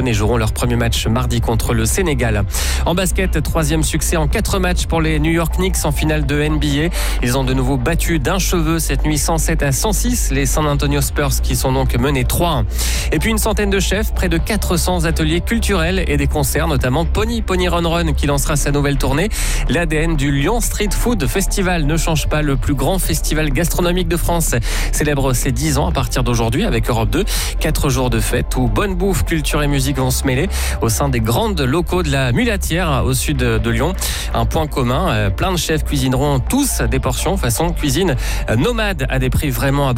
et joueront leur premier match mardi contre le Sénégal. En basket, 3e succès en 4 matchs pour les New York Knicks en finale de NBA. Ils ont de nouveau battu d'un cheveu cette nuit 107-106 les San Antonio Spurs qui sont donc menés 3-1. Et puis une centaine de chefs, près de 400 ateliers culturels et des concerts, notamment Pony Run Run qui lancera sa nouvelle tournée. L'ADN du Lyon Street Food Festival ne change pas. Le plus grand festival gastronomique de France célèbre ses 10 ans à partir d'aujourd'hui avec Europe 2. 4 jours de fête où bonne bouffe, culture et musique vont se mêler au sein des grandes locaux de la Mulatière au sud de Lyon. Un point commun, plein de chefs cuisineront tous des portions façon cuisine nomade à des prix vraiment abordables.